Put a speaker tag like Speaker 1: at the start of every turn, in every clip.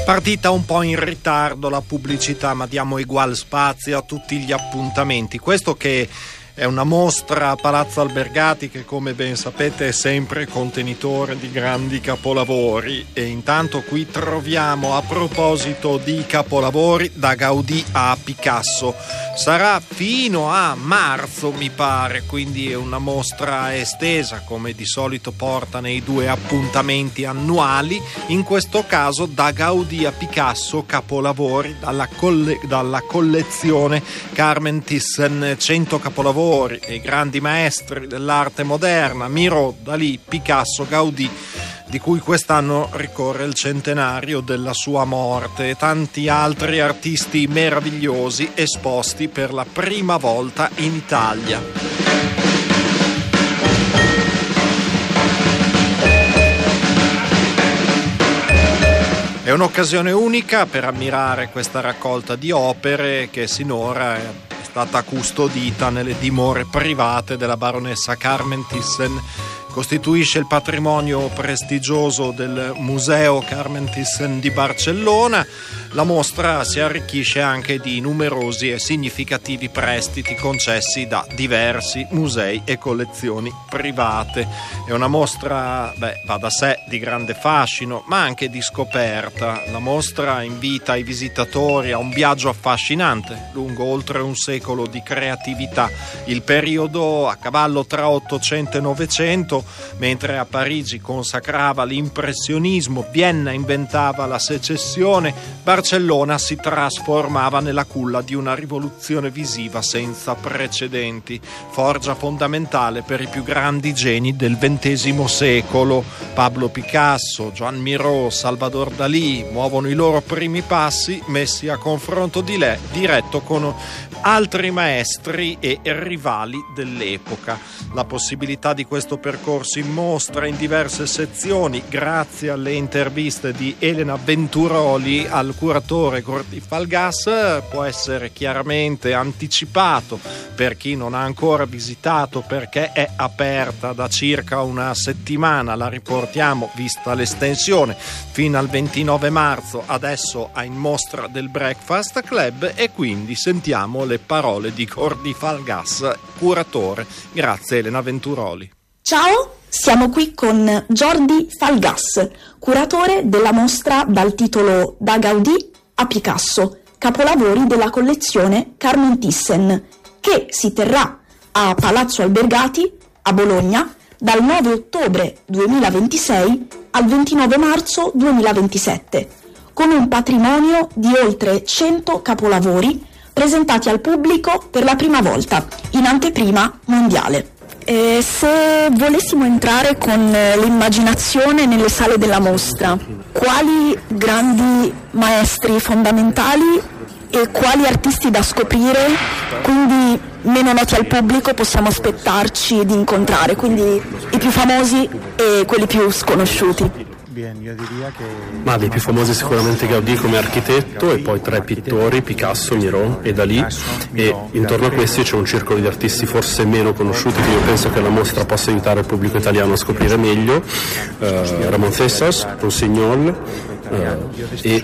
Speaker 1: Partita un po' in ritardo la pubblicità, ma diamo uguale spazio a tutti gli appuntamenti. Questo che è una mostra a Palazzo Albergati che, come ben sapete, è sempre contenitore di grandi capolavori, e intanto qui troviamo, a proposito di capolavori, da Gaudì a Picasso. Sarà fino a marzo, mi pare, quindi è una mostra estesa, come di solito porta nei due appuntamenti annuali. In questo caso da Gaudì a Picasso, capolavori dalla collezione Carmen Thyssen, 100 capolavori e grandi maestri dell'arte moderna, Miro, Dalì, Picasso, Gaudì, di cui quest'anno ricorre il centenario della sua morte, e tanti altri artisti meravigliosi esposti per la prima volta in Italia. È un'occasione unica per ammirare questa raccolta di opere che sinora è stata custodita nelle dimore private della baronessa Carmen Thyssen. Costituisce il patrimonio prestigioso del Museo Carmen Thyssen di Barcellona. La mostra si arricchisce anche di numerosi e significativi prestiti concessi da diversi musei e collezioni private. È una mostra, va da sé, di grande fascino, ma anche di scoperta. La mostra invita i visitatori a un viaggio affascinante lungo oltre un secolo di creatività, il periodo a cavallo tra 800 e 900, mentre a Parigi consacrava l'impressionismo, Vienna inventava la secessione, Barcellona si trasformava nella culla di una rivoluzione visiva senza precedenti, forgia fondamentale per i più grandi geni del XX secolo. Pablo Picasso, Joan Miró, Salvador Dalì muovono i loro primi passi, messi a confronto diretto con altri maestri e rivali dell'epoca. La possibilità di questo percorso in mostra in diverse sezioni, grazie alle interviste di Elena Venturoli al curatore Corti Falgas, può essere chiaramente anticipato per chi non ha ancora visitato, perché è aperta da circa una settimana. La riportiamo, vista l'estensione, fino al 29 marzo, adesso è in mostra del Breakfast Club, e quindi sentiamo le parole di Corti Falgas, curatore. Grazie Elena Venturoli.
Speaker 2: Ciao, siamo qui con Jordi Falgas, curatore della mostra dal titolo Da Gaudì a Picasso, capolavori della collezione Carmen Thyssen, che si terrà a Palazzo Albergati a Bologna dal 9 ottobre 2026 al 29 marzo 2027, con un patrimonio di oltre 100 capolavori presentati al pubblico per la prima volta, in anteprima mondiale. Se volessimo entrare con l'immaginazione nelle sale della mostra, quali grandi maestri fondamentali e quali artisti da scoprire, quindi meno noti al pubblico, possiamo aspettarci di incontrare, quindi i più famosi e quelli più sconosciuti?
Speaker 3: Ma dei più famosi sicuramente Gaudì come architetto, e poi tre pittori, Picasso, Miró e Dalì, e intorno a questi c'è un circolo di artisti forse meno conosciuti che io penso che la mostra possa aiutare il pubblico italiano a scoprire meglio: Ramon César, Rossignol e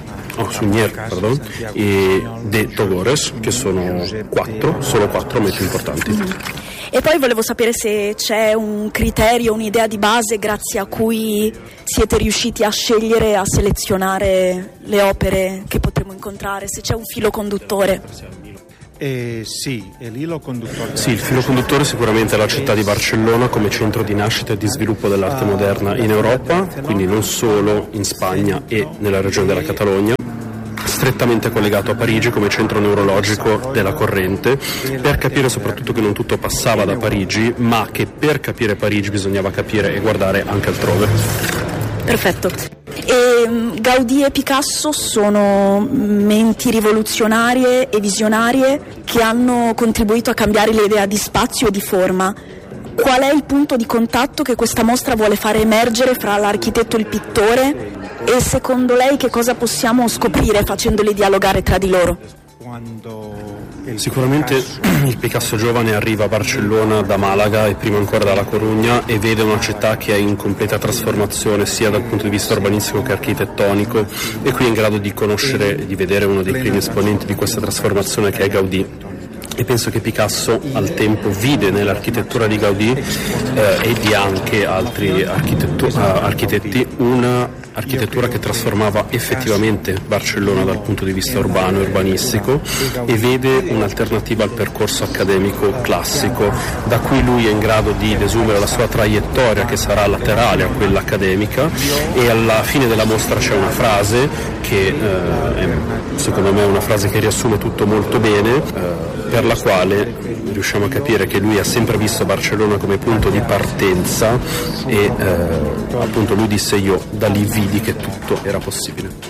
Speaker 3: De Togores, che sono solo quattro ma più importanti.
Speaker 2: E poi volevo sapere se c'è un criterio, un'idea di base grazie a cui siete riusciti a scegliere, a selezionare le opere che potremo incontrare, se c'è un filo conduttore.
Speaker 3: Sì, il filo conduttore sicuramente è la città di Barcellona come centro di nascita e di sviluppo dell'arte moderna in Europa, quindi non solo in Spagna e nella regione della Catalogna, strettamente collegato a Parigi come centro neurologico della corrente, per capire soprattutto che non tutto passava da Parigi, ma che per capire Parigi bisognava capire e guardare anche altrove.
Speaker 2: Perfetto. E Gaudì e Picasso sono menti rivoluzionarie e visionarie che hanno contribuito a cambiare l'idea di spazio e di forma. Qual è il punto di contatto che questa mostra vuole fare emergere fra l'architetto e il pittore, e secondo lei che cosa possiamo scoprire facendoli dialogare tra di loro?
Speaker 3: Sicuramente il Picasso giovane arriva a Barcellona da Malaga e prima ancora dalla Corugna e vede una città che è in completa trasformazione sia dal punto di vista urbanistico che architettonico, e qui è in grado di conoscere e di vedere uno dei primi esponenti di questa trasformazione, che è Gaudì. E penso che Picasso al tempo vide nell'architettura di Gaudì e di anche altri architetti una architettura che trasformava effettivamente Barcellona dal punto di vista urbano e urbanistico, e vede un'alternativa al percorso accademico classico, da cui lui è in grado di desumere la sua traiettoria, che sarà laterale a quella accademica. E alla fine della mostra c'è una frase che è, secondo me, una frase che riassume tutto molto bene, per la quale riusciamo a capire che lui ha sempre visto Barcellona come punto di partenza e appunto lui disse: io da lì vidi che tutto era possibile.